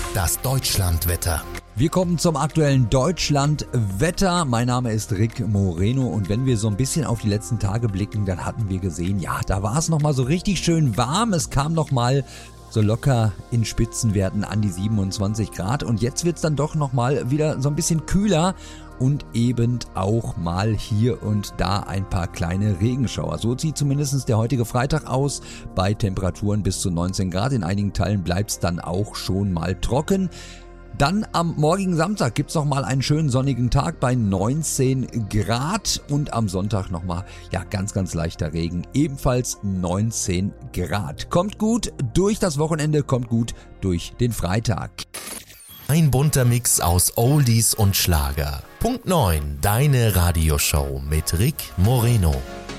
Das Deutschlandwetter. Wir kommen zum aktuellen Deutschlandwetter. Mein Name ist Rick Moreno und wenn wir so ein bisschen auf die letzten Tage blicken, dann hatten wir gesehen, ja, da war es nochmal so richtig schön warm. Es kam nochmal so locker in Spitzenwerten an die 27 Grad und jetzt wird es dann doch nochmal wieder so ein bisschen kühler und eben auch mal hier und da ein paar kleine Regenschauer. So sieht zumindest der heutige Freitag aus, bei Temperaturen bis zu 19 Grad. In einigen Teilen bleibt es dann auch schon mal trocken. Dann am morgigen Samstag gibt es nochmal einen schönen sonnigen Tag bei 19 Grad und am Sonntag nochmal ganz, ganz leichter Regen, ebenfalls 19 Grad. Kommt gut durch das Wochenende, kommt gut durch den Freitag. Ein bunter Mix aus Oldies und Schlager. Punkt 9, deine Radioshow mit Rick Moreno.